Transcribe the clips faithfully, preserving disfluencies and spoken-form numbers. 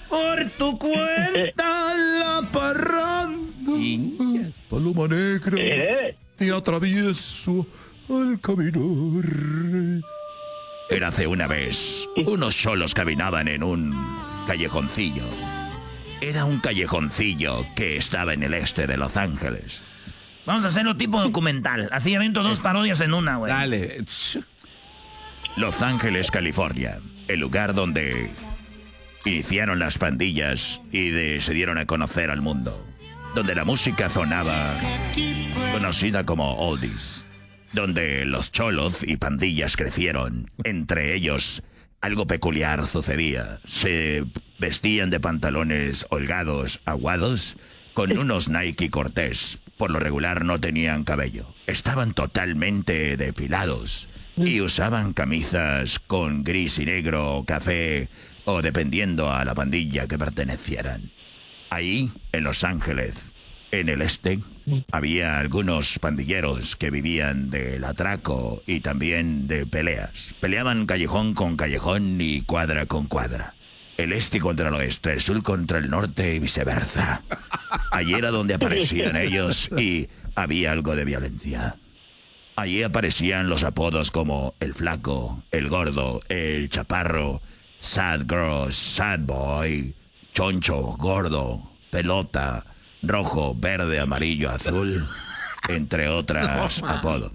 Por tu cuenta la parranda. Paloma negra, ¿Eh? te atravieso al caminar. Érase una vez, unos cholos caminaban en un callejoncillo. Era un callejoncillo que estaba en el este de Los Ángeles. Vamos a hacerlo tipo documental. Así avento dos parodias en una, güey. Dale. Los Ángeles, California, el lugar donde iniciaron las pandillas y de- se dieron a conocer al mundo. Donde la música sonaba conocida como oldies. Donde los cholos y pandillas crecieron. Entre ellos, algo peculiar sucedía. Se vestían de pantalones holgados, aguados, con unos Nike Cortés. Por lo regular no tenían cabello. Estaban totalmente depilados. Y usaban camisas con gris y negro o café, o dependiendo a la pandilla que pertenecieran. Ahí, en Los Ángeles, en el este, había algunos pandilleros que vivían del atraco y también de peleas. Peleaban callejón con callejón y cuadra con cuadra. El este contra el oeste, el sur contra el norte y viceversa. Allí era donde aparecían ellos y había algo de violencia. Allí aparecían los apodos como el flaco, el gordo, el chaparro, sad girl, sad boy, choncho, gordo, pelota, rojo, verde, amarillo, azul, entre otras apodos.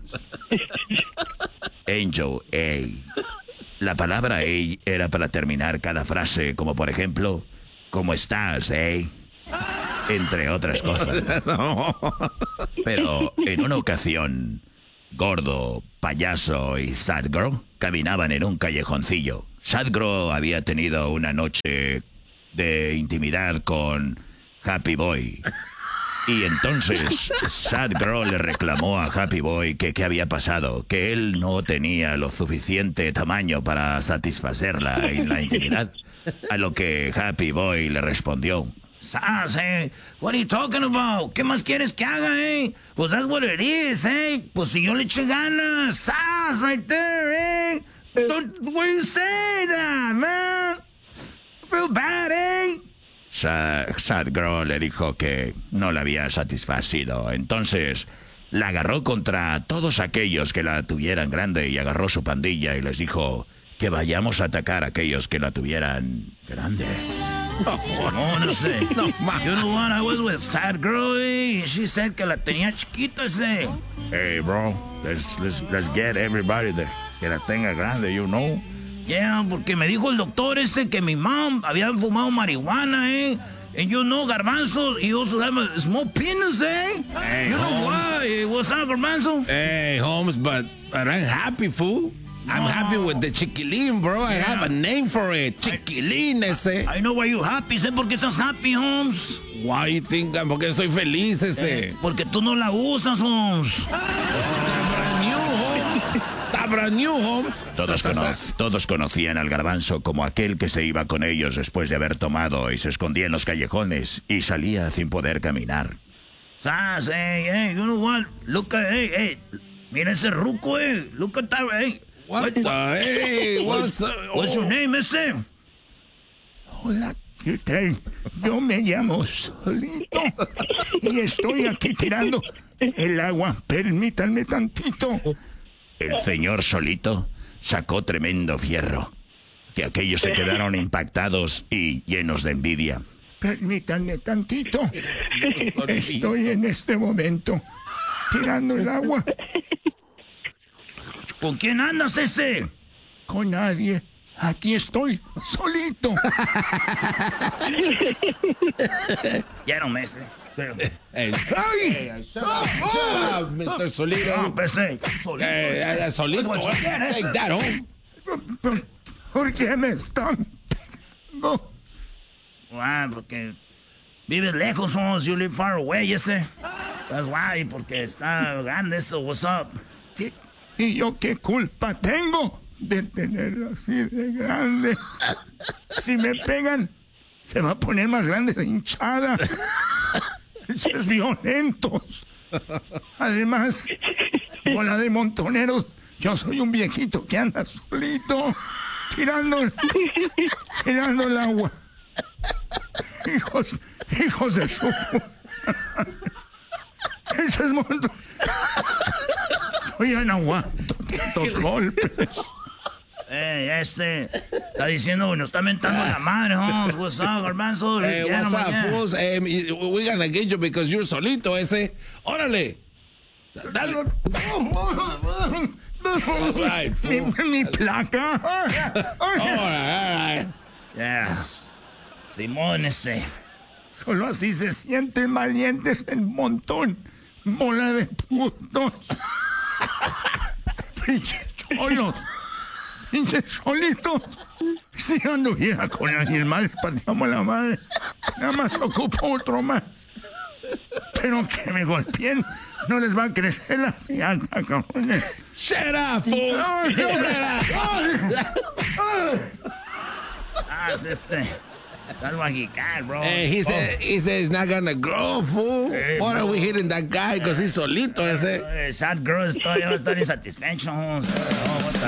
Angel A. La palabra A era para terminar cada frase, como por ejemplo, ¿cómo estás, eh? Entre otras cosas. Pero en una ocasión, Gordo, Payaso y Sad Girl caminaban en un callejoncillo. Sad Girl había tenido una noche de intimidad con Happy Boy. Y entonces Sad Girl le reclamó a Happy Boy que qué había pasado, que él no tenía lo suficiente tamaño para satisfacerla en la intimidad. A lo que Happy Boy le respondió: Sas, eh, what are you talking about? ¿Qué más quieres que haga, eh? Pues that's what it is, eh. Pues si yo le eché ganas, Sas, right there, eh. Don't, why you say that, man? I feel bad, eh. Sad, Sad Girl le dijo que no la había satisfacido. Entonces la agarró contra todos aquellos que la tuvieran grande y agarró su pandilla y les dijo que vayamos a atacar a aquellos que la tuvieran grande. No, no sé. No, you know what? I was with Sad Girl, eh, and she said que la tenía chiquita, ese. Hey, bro, let's, let's, let's get everybody that, que la tenga grande, you know. Yeah, porque me dijo el doctor ese que mi mom había fumado marihuana, eh. And you know, Garbanzo, he also have a small penis, eh. Hey, you know Holmes. why? What's up, Garbanzo? Hey, Holmes, but, but I'm happy, fool. I'm No. happy with the chiquilín, bro. I Yeah. have a name for it. Chiquilín ese. I know why you happy, sé por qué estás happy, Holmes. Why you think I'm... Porque estoy feliz ese. Eh, porque tú no la usas, Holmes. Brand new, Holmes. Está brand new, Holmes. Todos, cono- todos conocían al Garbanzo como aquel que se iba con ellos después de haber tomado y se escondía en los callejones y salía sin poder caminar. Sas, hey, hey, you know what? Look at, hey, hey, mira ese ruco, eh. Look at that, hey. What the... Hey, what's... up? What's your name, ese? Hola, ¿qué tal? Yo me llamo Solito y estoy aquí tirando el agua. Permítanme tantito. El señor Solito sacó tremendo fierro, que aquellos se quedaron impactados y llenos de envidia. Permítanme tantito. Estoy en este momento tirando el agua ¿Con quién andas, ese? con nadie. Aquí estoy, solito. Ya no me sé. Hey, ¡Ay! shut up, shut up, mister Solito. No, pues, eh, solito, Hey, ese. hey, Solito. Pues, pues, ¿quién es? Take that, Holmes. ¿Por, por qué me están pegando? Ah, porque vives lejos, Holmes. You live far away, ese. That's why, porque está grande eso. What's up? ¿Y, y yo qué culpa tengo de tenerlo así de grande? Si me pegan, se va a poner más grande de hinchada. Es violentos. Además, bola de montoneros, yo soy un viejito que anda solito, tirando, tirando el agua. Hijos, hijos de su... Ese es mundo. Oye, no aguanto tantos golpes. Eh, este está diciendo, nos está mentando la madre, Holmes. What's up, Garbanzo? Hey, Ya what's no up, mañana. fools? Hey, we gonna get you because you're solito ese. Órale. Dale. All right, Mi, fool. mi placa. All right, all right. Yeah. Simón, ese. Solo así se sienten valientes el montón. Bola de putos. Pinches cholos. Pinches solitos. Si yo anduviera con alguien más, pateamos la madre. Nada más ocupo otro más. Pero que me golpeen, no les va a crecer la riata, cabrones. Shut up, fool. No, no, Ah, es este. That's what he got, bro. Hey, he said, he said it's not gonna grow, fool. Hey, Why are bro. we hitting that guy? Because he's solito ese. Eh, Sad girl todavía va a estar insatisfecho, Holmes. Oh, what the